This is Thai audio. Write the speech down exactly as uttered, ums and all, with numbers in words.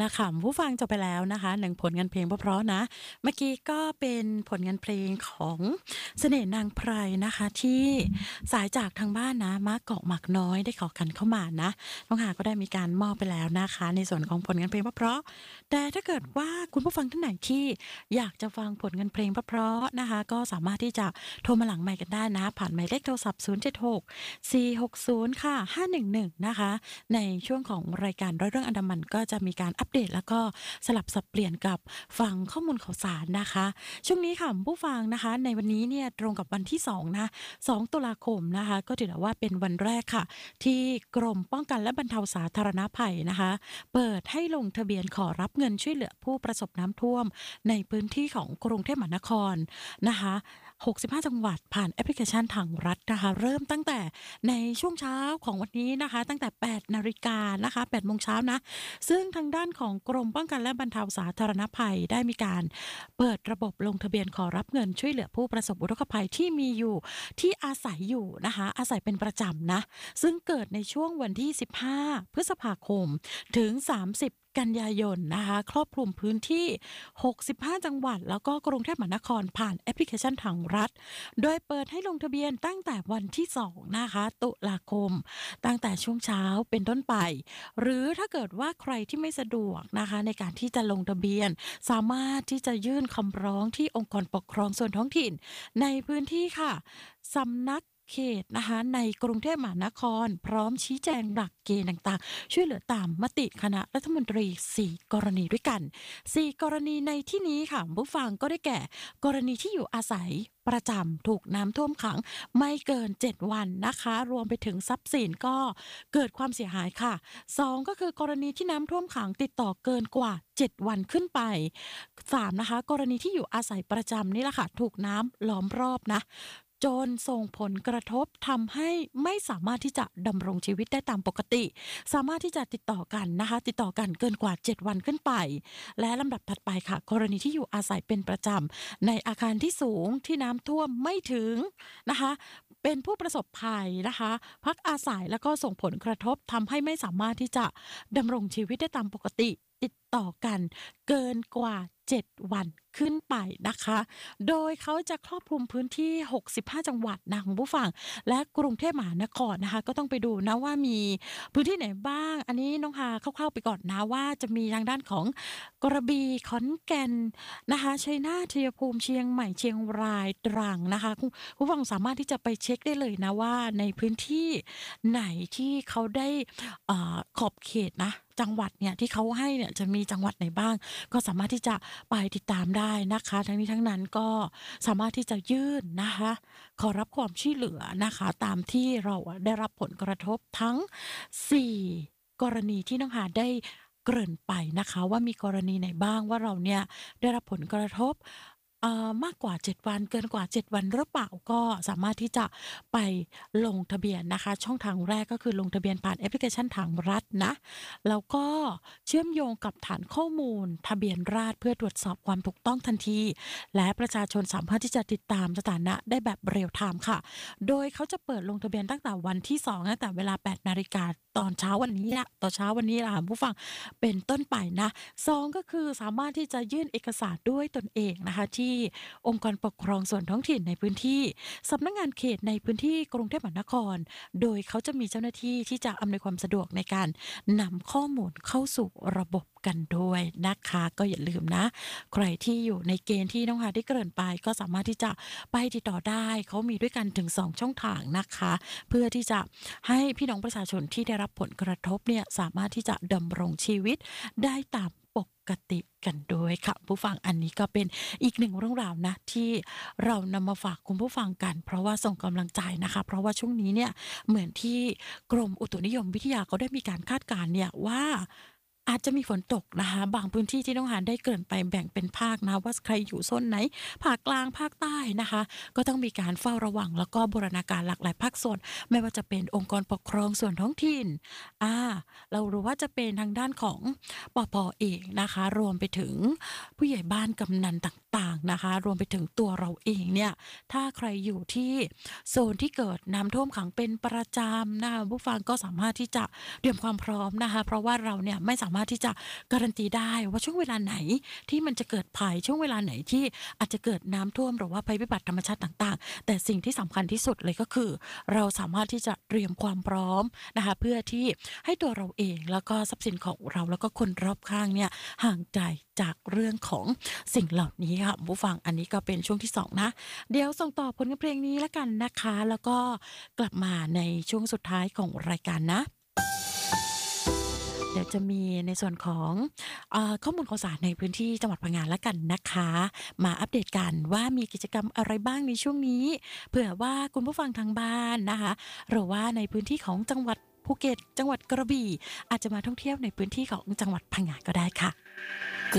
ล่ะค่ะผู้ฟังจบไปแล้วนะคะหนึ่งผลงานเพลงเพราะๆนะเมื่อกี้ก็เป็นผลงานเพลงของเสน่ห์นางไพรนะคะที่สายจากทางบ้านนะมะเกาะหมากน้อยได้ขอกันเข้ามานะน้องหาก็ได้มีการมอบไปแล้วนะคะในส่วนของผลงานเพลงเพราะๆแต่ถ้าเกิดว่าคุณผู้ฟังท่านไหนที่อยากจะฟังผลงานเพลงเพราะๆนะคะก็สามารถที่จะโทรมาหลังไมค์กันได้นะผ่านหมายเลขโทรศัพท์ศูนย์ เจ็ด หก สี่ หก ศูนย์ค่ะห้า หนึ่ง หนึ่งนะคะในช่วงของรายการร้อยเรื่องอันดามันก็จะมีการอัปเดตแล้วก็สลับสับเปลี่ยนกับฟังข้อมูลข่าวสารนะคะช่วงนี้ค่ะผู้ฟังนะคะในวันนี้เนี่ยตรงกับวันที่สองนะสองตุลาคมนะคะก็ถือว่าเป็นวันแรกค่ะที่กรมป้องกันและบรรเทาสาธารณภัยนะคะเปิดให้ลงทะเบียนขอรับเงินช่วยเหลือผู้ประสบน้ำท่วมในพื้นที่ของกรุงเทพมหานครนะคะหกสิบห้าจังหวัดผ่านแอปพลิเคชันทางรัฐนะคะเริ่มตั้งแต่ในช่วงเช้าของวันนี้นะคะตั้งแต่แปดนาฬิกานะคะแปดโมงเช้านะซึ่งทางด้านของกรมป้องกันและบรรเทาสาธารณภัยได้มีการเปิดระบบลงทะเบียนขอรับเงินช่วยเหลือผู้ประสบอุทกภัยที่มีอยู่ที่อาศัยอยู่นะคะอาศัยเป็นประจำนะซึ่งเกิดในช่วงวันที่สิบห้าพฤษภาคมถึงสามสิบกันยายนนะคะครอบคลุมพื้นที่หกสิบห้าจังหวัดแล้วก็กรุงเทพมหานครผ่านแอปพลิเคชันทางรัฐโดยเปิดให้ลงทะเบียนตั้งแต่วันที่สองนะคะตุลาคมตั้งแต่ช่วงเช้าเป็นต้นไปหรือถ้าเกิดว่าใครที่ไม่สะดวกนะคะในการที่จะลงทะเบียนสามารถที่จะยื่นคำร้องที่องค์กรปกครองส่วนท้องถิ่นในพื้นที่ค่ะสำนักเขตนะคะในกรุงเทพมหานครพร้อมชี้แจงหลักเกณฑ์ต่างๆช่วยเหลือตามมติคณะรัฐมนตรีสี่กรณีด้วยกันสี่กรณีในที่นี้ค่ะผู้ฟังก็ได้แก่กรณีที่อยู่อาศัยประจำถูกน้ำท่วมขังไม่เกินเจ็ดวันนะคะรวมไปถึงทรัพย์สินก็เกิดความเสียหายค่ะสองก็คือกรณีที่น้ำท่วมขังติดต่อเกินกว่าเจ็ดวันขึ้นไปสามนะคะกรณีที่อยู่อาศัยประจำนี่แหละค่ะถูกน้ำล้อมรอบนะจนส่งผลกระทบทำให้ไม่สามารถที่จะดำรงชีวิตได้ตามปกติสามารถที่จะติดต่อกันนะคะติดต่อกันเกินกว่าเจ็ดวันขึ้นไปและลำดับถัดไปค่ะกรณีที่อยู่อาศัยเป็นประจำในอาคารที่สูงที่น้ำท่วมไม่ถึงนะคะเป็นผู้ประสบภัยนะคะพักอาศัยแล้วก็ส่งผลกระทบทำให้ไม่สามารถที่จะดำรงชีวิตได้ตามปกติติดต่อกันเกินกว่าเจ็ดวันขึ้นไปนะคะโดยเขาจะครอบคลุมพื้นที่หกสิบห้าจังหวัดนะคุณผู้ฟังและกรุงเทพมหานครนะคะก็ต้องไปดูนะว่ามีพื้นที่ไหนบ้างอันนี้น้องพาคร่าวๆไปก่อนนะว่าจะมีทางด้านของกระบี่ขอนแก่นนะคะชัยนาทชัยภูมิเชียงใหม่เชียงรายตรังนะคะคุณผู้ฟังสามารถที่จะไปเช็คได้เลยนะว่าในพื้นที่ไหนที่เขาได้เอ่อขอบเขตนะจังหวัดเนี่ยที่เขาให้เนี่ยจะมีจังหวัดไหนบ้างก็สามารถที่จะไปติดตามได้นะคะทั้งนี้ทั้งนั้นก็สามารถที่จะยื่นนะคะขอรับความช่วยเหลือนะคะตามที่เราได้รับผลกระทบทั้งสี่กรณีที่น้องหาได้เกริ่นไปนะคะว่ามีกรณีไหนบ้างว่าเราเนี่ยได้รับผลกระทบเอ่อมากกว่าเจ็ดวันเกินกว่าเจ็ดวันหรือเปล่าก็สามารถที่จะไปลงทะเบียนนะคะช่องทางแรกก็คือลงทะเบียนผ่านแอปพลิเคชันทางรัฐนะแล้วก็เชื่อมโยงกับฐานข้อมูลทะเบียนราษฎร์เพื่อตรวจสอบความถูกต้องทันทีและประชาชนสามารถที่จะติดตามสถานะได้แบบเรียลไทม์ค่ะโดยเขาจะเปิดลงทะเบียนตั้งแต่วันที่สองตั้งแต่เวลาแปดนาฬิกาตอนเช้าวันนี้นะตอนเช้าวันนี้ล่ะผู้ฟังเป็นต้นไปนะสองก็คือสามารถที่จะยื่นเอกสารด้วยตนเองนะคะที่องค์กรปกครองส่วนท้องถิ่นในพื้นที่สำนักงานเขตในพื้นที่กรุงเทพมหานครโดยเขาจะมีเจ้าหน้าที่ที่จะอำนวยความสะดวกในการนำข้อมูลเข้าสู่ระบบกันด้วยนะคะก็อย่าลืมนะใครที่อยู่ในเกณฑ์ที่น้องหาได้เกริ่นไปก็สามารถที่จะไปติดต่อได้เขามีด้วยกันถึงสองช่องทางนะคะเพื่อที่จะให้พี่น้องประชาชนที่ได้รับผลกระทบเนี่ยสามารถที่จะดำรงชีวิตได้ตามปกติกันด้วยค่ะผู้ฟังอันนี้ก็เป็นอีกหนึ่งเรื่องราวนะที่เรานำมาฝากคุณผู้ฟังกันเพราะว่าส่งกำลังใจนะคะเพราะว่าช่วงนี้เนี่ยเหมือนที่กรมอุตุนิยมวิทยาเขาได้มีการคาดการณ์เนี่ยว่าอาจจะมีฝนตกนะคะบางพื้นที่ที่น้องหานได้เกริ่นไปแบ่งเป็นภาคนะว่าใครอยู่โซนไหนภาคกลางภาคใต้นะคะก็ต้องมีการเฝ้าระวังแล้วก็บูรณาการหลากหลายภาคส่วนไม่ว่าจะเป็นองค์กรปกครองส่วนท้องถิ่นอ่าเรารู้ว่าจะเป็นทางด้านของปปเองนะคะรวมไปถึงผู้ใหญ่บ้านกำนันต่างๆนะคะรวมไปถึงตัวเราเองเนี่ยถ้าใครอยู่ที่โซนที่เกิดน้ำท่วมขังเป็นประจำนะคะผู้ฟังก็สามารถที่จะเตรียมความพร้อมนะคะเพราะว่าเราเนี่ยไม่สามารถามารถที่จะการันตีได้ว่าช่วงเวลาไหนที่มันจะเกิดภัยช่วงเวลาไหนที่อาจจะเกิดน้ำท่วมหรือว่าภัยพิบัติธรรมชาติต่างๆแต่สิ่งที่สำคัญที่สุดเลยก็คือเราสามารถที่จะเตรียมความพร้อมนะคะเพื่อที่ให้ตัวเราเองแล้วก็ทรัพย์สินของเราแล้วก็คนรอบข้างเนี่ยห่างไกลจากเรื่องของสิ่งเหล่านี้ค่ะคุณผู้ฟังอันนี้ก็เป็นช่วงที่สองนะเดี๋ยวส่งต่อผลงานเพลงนี้แล้วกันนะคะแล้วก็กลับมาในช่วงสุดท้ายของรายการนะ เดี๋ยวจะมีในส่วนของเอ่อข้อมูลข่าวสารในพื้นที่จังหวัดพังงาแล้วกันนะคะมาอัปเดตกันว่ามีกิจกรรมอะไรบ้างในช่วงนี้เผื่อว่าคุณผู้ฟังทางบ้านนะคะหรือว่าในพื้นที่ของจังหวัดภูเก็ตจังหวัดกระบี่อาจจะมาท่องเที่ยวในพื้นที่ของจังหวัดพังงาก็ได้ค่ะ